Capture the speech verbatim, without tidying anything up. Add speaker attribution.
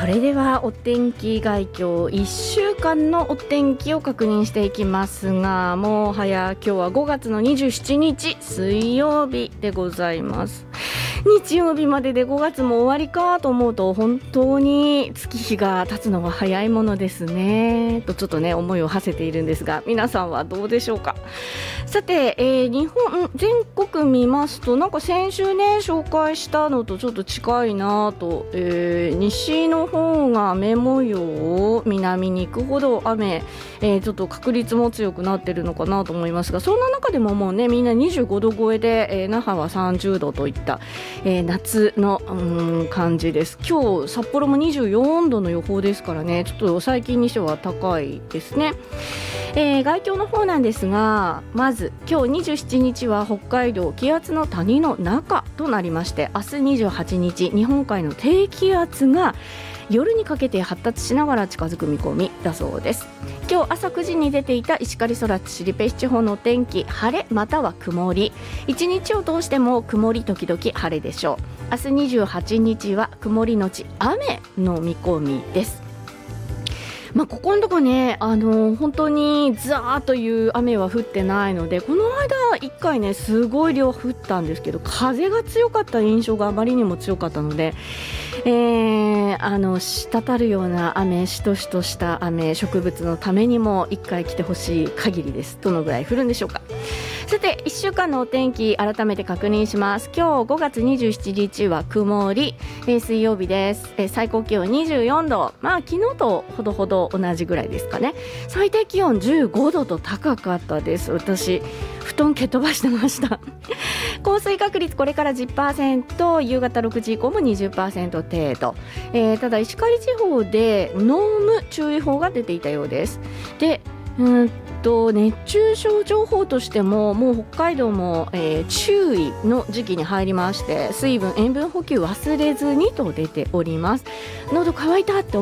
Speaker 1: それではお天気概況いっしゅうかんのお天気を確認していきますが、もう早今日はごがつのにじゅうしちにち水曜日でございます。日曜日まででごがつも終わりかと思うと本当に月日が経つのは早いものですねとちょっとね思いを馳せているんですが、皆さんはどうでしょうか。さて、えー、日本全国見ますとなんか先週ね紹介したのとちょっと近いなと、えー、西の方が雨模様、南に行くほど雨、えー、ちょっと確率も強くなってるのかなと思いますが、そんな中でももうねみんなにじゅうごど超えで、えー、那覇はさんじゅうどといったえー、夏のうん感じです。今日札幌もにじゅうよんどの予報ですからね、ちょっと最近にしては高いですね。えー、外況の方なんですが、まず今日にじゅうしちにちは北海道気圧の谷の中となりまして、明日にじゅうはちにち日本海の低気圧が夜にかけて発達しながら近づく見込みだそうです。今日朝くじに出ていた石狩空知リペシ地方の天気、晴れまたは曇り、一日を通しても曇り時々晴れでしょう。明日にじゅうはちにちは曇りのち雨の見込みです。まあ、ここのとこね、あのー、本当にザーという雨は降ってないので、この間いっかいねすごい量降ったんですけど、風が強かった印象があまりにも強かったので、えー、あの滴るような雨、しとしとした雨、植物のためにもいっかい来てほしい限りです。どのぐらい降るんでしょうか。さていっしゅうかんのお天気改めて確認します。今日ごがつにじゅうしちにちは曇り、えー、水曜日です。えー、最高気温にじゅうよんど、まあ昨日とほどほど同じぐらいですかね。最低気温じゅうごどと高かったです。私布団蹴飛ばしてました降水確率これから じゅっパーセント、 夕方ろくじ以降も にじゅっパーセント 程度、えー、ただ石狩地方で濃霧注意報が出ていたようです。でうんと熱中症情報としてももう北海道も、えー、注意の時期に入りまして、水分塩分補給忘れずにと出ております。喉乾いたって